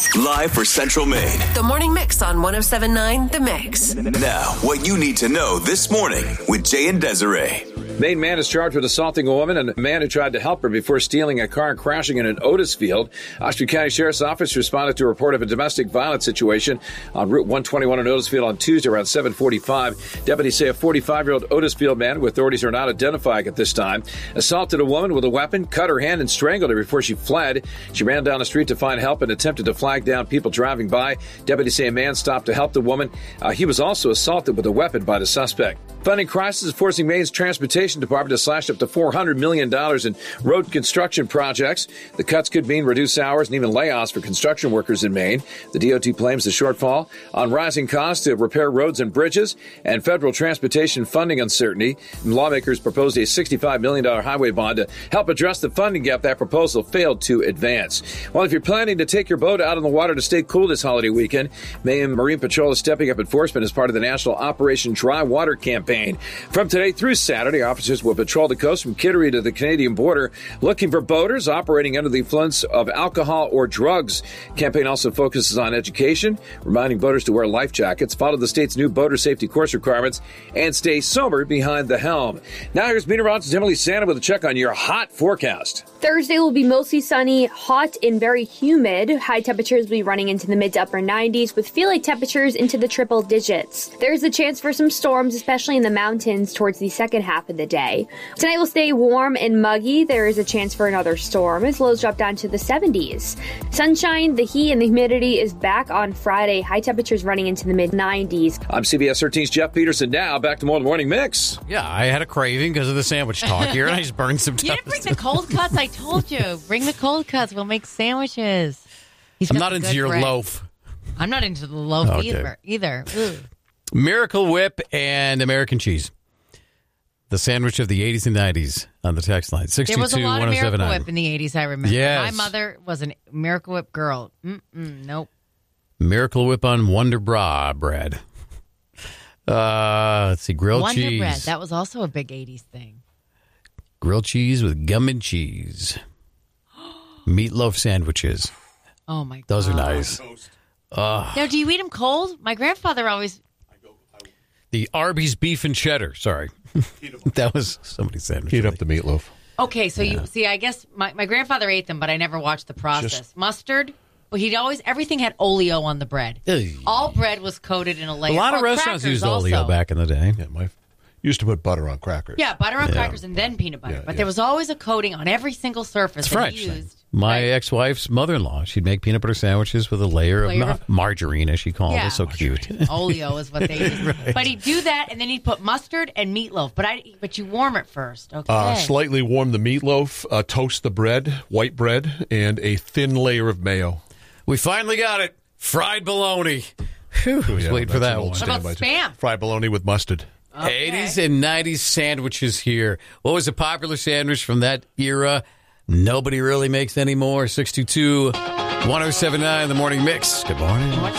Live for Central Maine. The Morning Mix on 107.9 The Mix. Now, what you need to know this morning with Jay and Desiree. Maine man is charged with assaulting a woman and a man who tried to help her before stealing a car and crashing in an Otis field. Oshkosh County Sheriff's Office responded to a report of a domestic violence situation on Route 121 in Otis Field on Tuesday around 7:45. Deputies say a 45-year-old Otis Field man, who authorities are not identifying at this time, assaulted a woman with a weapon, cut her hand, and strangled her before she fled. She ran down the street to find help and attempted to flag down people driving by. Deputies say a man stopped to help the woman. He was also assaulted with a weapon by the suspect. Funding crisis is forcing Maine's transportation department to slash up to $400 million in road construction projects. The cuts could mean reduced hours and even layoffs for construction workers in Maine. The DOT blames the shortfall on rising costs to repair roads and bridges and federal transportation funding uncertainty. And lawmakers proposed a $65 million highway bond to help address the funding gap. That proposal failed to advance. Well, if you're planning to take your boat out on the water to stay cool this holiday weekend, Maine Marine Patrol is stepping up enforcement as part of the national Operation Dry Water campaign. From today through Saturday, officers will patrol the coast from Kittery to the Canadian border, looking for boaters operating under the influence of alcohol or drugs. The campaign also focuses on education, reminding boaters to wear life jackets, follow the state's new boater safety course requirements, and stay sober behind the helm. Now here's meteorologist Emily Santa with a check on your hot forecast. Thursday will be mostly sunny, hot, and very humid. High temperatures will be running into the mid to upper 90s with feel-like temperatures into the triple digits. There's a chance for some storms, especially in the mountains towards the second half of the day. Tonight will stay warm and muggy. There is a chance for another storm as lows drop down to the 70s. Sunshine, the heat, and the humidity is back on Friday. High temperatures running into the mid 90s. I'm CBS 13's Jeff Peterson. Now back to more of the Morning Mix. Yeah, I had a craving because of the sandwich talk here, and I just burned some toast. You didn't bring the cold cuts. I told you. Bring the cold cuts. We'll make sandwiches. I'm not into your loaf. I'm not into the loaf either. Ooh. Miracle Whip and American cheese. The sandwich of the 80s and 90s on the text line. 622-1079. There was a lot of Miracle Whip in the 80s, I remember. Yes. My mother was a Miracle Whip girl. Nope. Miracle Whip on Wonder Bra bread. Let's see, grilled Wonder cheese. bread. That was also a big 80s thing. Grilled cheese with gum and cheese. Meatloaf sandwiches. Oh, my God. Those are nice. Now, do you eat them cold? My grandfather always... The Arby's beef and cheddar. Sorry. That was somebody's sandwich. Heat up the meatloaf. Okay, so you see, I guess my grandfather ate them, but I never watched the process. Mustard, but everything had oleo on the bread. Ugh. All bread was coated in a layer. A lot of restaurants used oleo back in the day. Yeah, my used to put butter on crackers. Yeah, butter on crackers and then peanut butter. But there was always a coating on every single surface that he used. My ex-wife's mother-in-law, she'd make peanut butter sandwiches with a layer of margarine, as she called it. So cute. Oleo is what they use. Right. But he'd do that, and then he'd put mustard and meatloaf. But you warm it first, okay? Slightly warm the meatloaf, toast the bread, white bread, and a thin layer of mayo. We finally got it. Fried bologna. Whew, I was waiting for that one. What about Spam? Fried bologna with mustard. Okay. 80s and 90s sandwiches here. What was a popular sandwich from that era? Nobody really makes anymore. 622-1079, The Morning Mix. Good morning.